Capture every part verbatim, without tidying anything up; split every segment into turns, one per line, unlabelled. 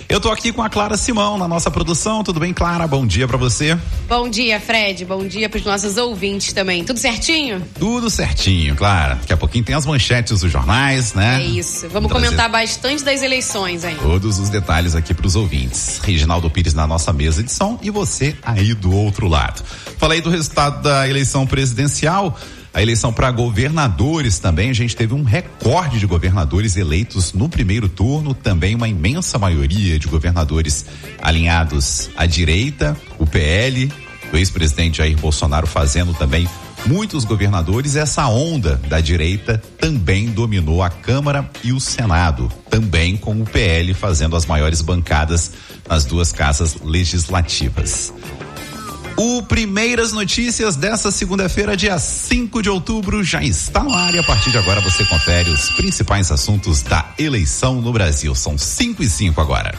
Eu tô aqui com a Clara Simão na nossa produção. Tudo bem, Clara? Bom dia pra você.
Bom dia, Fred. Bom dia pros nossos ouvintes também. Tudo certinho?
Tudo certinho, Clara. Daqui a pouquinho tem as manchetes dos jornais, né?
É isso. Vamos comentar bastante das eleições aí.
Todos os detalhes aqui pros ouvintes. Reginaldo Pires na nossa mesa de som e você aí do outro lado. Falei do resultado da eleição presidencial. A eleição para governadores também, a gente teve um recorde de governadores eleitos no primeiro turno, também uma imensa maioria de governadores alinhados à direita, o P L, o ex-presidente Jair Bolsonaro fazendo também muitos governadores. Essa onda da direita também dominou a Câmara e o Senado, também com o P L fazendo as maiores bancadas nas duas casas legislativas. O Primeiras Notícias dessa segunda-feira, dia cinco de outubro, já está no ar e a partir de agora você confere os principais assuntos da eleição no Brasil. São cinco e cinco agora.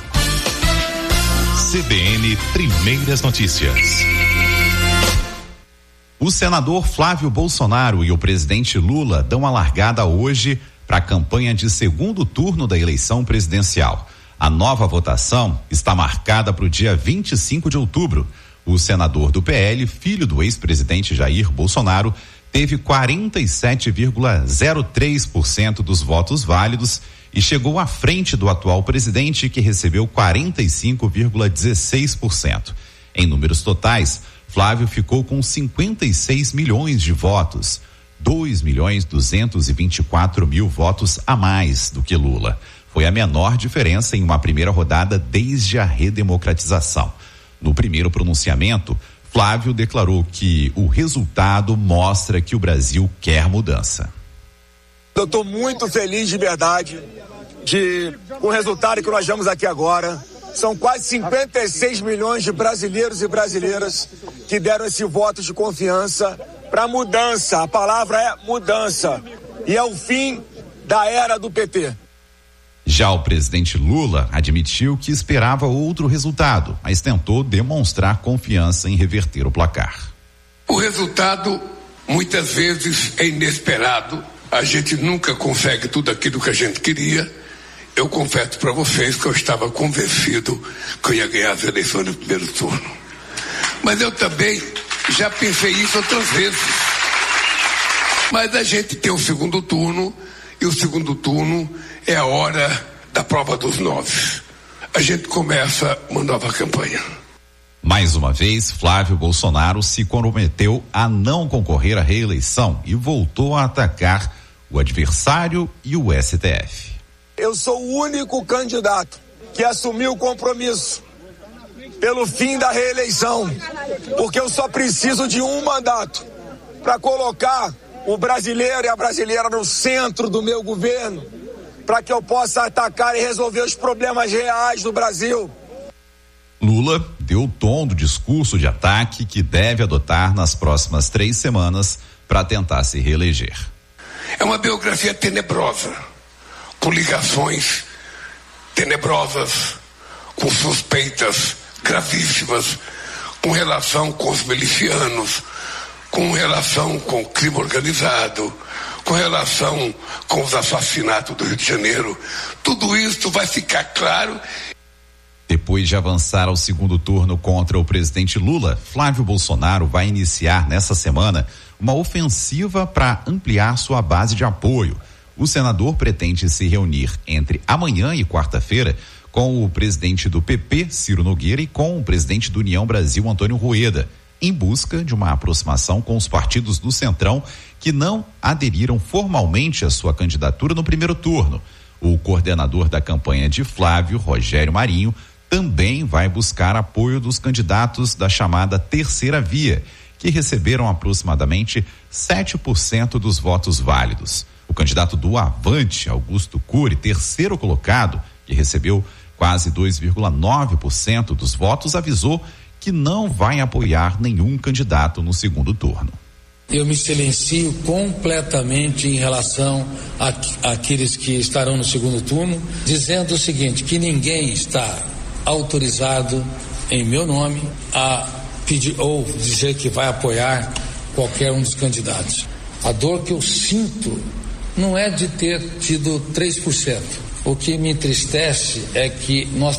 C B N Primeiras Notícias.
O senador Flávio Bolsonaro e o presidente Lula dão a largada hoje para a campanha de segundo turno da eleição presidencial. A nova votação está marcada para o dia vinte e cinco de outubro. O senador do P L, filho do ex-presidente Jair Bolsonaro, teve quarenta e sete vírgula zero três por cento dos votos válidos e chegou à frente do atual presidente, que recebeu quarenta e cinco vírgula dezesseis por cento. Em números totais, Flávio ficou com cinquenta e seis milhões de votos, dois milhões duzentos e vinte e quatro mil votos a mais do que Lula. Foi a menor diferença em uma primeira rodada desde a redemocratização. No primeiro pronunciamento, Flávio declarou que o resultado mostra que o Brasil quer mudança.
Eu estou muito feliz de verdade de, com o resultado que nós vemos aqui agora. São quase cinquenta e seis milhões de brasileiros e brasileiras que deram esse voto de confiança para mudança. A palavra é mudança. E é o fim da era do P T.
Já o presidente Lula admitiu que esperava outro resultado, mas tentou demonstrar confiança em reverter o placar.
O resultado muitas vezes é inesperado. A gente nunca consegue tudo aquilo que a gente queria. Eu confesso para vocês que eu estava convencido que eu ia ganhar as eleições no primeiro turno. Mas eu também já pensei isso outras vezes. Mas a gente tem o segundo turno, e o segundo turno é a hora da prova dos nove. A gente começa uma nova campanha.
Mais uma vez, Flávio Bolsonaro se comprometeu a não concorrer à reeleição e voltou a atacar o adversário e o S T F.
Eu sou o único candidato que assumiu o compromisso pelo fim da reeleição, porque eu só preciso de um mandato para colocar o brasileiro e a brasileira no centro do meu governo, para que eu possa atacar e resolver os problemas reais do Brasil.
Lula deu o tom do discurso de ataque que deve adotar nas próximas três semanas para tentar se reeleger.
É uma biografia tenebrosa, com ligações tenebrosas, com suspeitas gravíssimas, com relação com os milicianos, com relação com o crime organizado, com relação com os assassinatos do Rio de Janeiro. Tudo isso vai ficar claro.
Depois de avançar ao segundo turno contra o presidente Lula, Flávio Bolsonaro vai iniciar nessa semana uma ofensiva para ampliar sua base de apoio. O senador pretende se reunir entre amanhã e quarta-feira com o presidente do P P, Ciro Nogueira, e com o presidente do União Brasil, Antônio Rueda, em busca de uma aproximação com os partidos do Centrão que não aderiram formalmente à sua candidatura no primeiro turno. O coordenador da campanha de Flávio, Rogério Marinho, também vai buscar apoio dos candidatos da chamada Terceira Via, que receberam aproximadamente sete por cento dos votos válidos. O candidato do Avante, Augusto Cury, terceiro colocado, que recebeu quase dois vírgula nove por cento dos votos, avisou que não vai apoiar nenhum candidato no segundo turno.
Eu me silencio completamente em relação àqueles que estarão no segundo turno, dizendo o seguinte, que ninguém está autorizado em meu nome a pedir ou dizer que vai apoiar qualquer um dos candidatos. A dor que eu sinto não é de ter tido três por cento. O que me entristece é que nós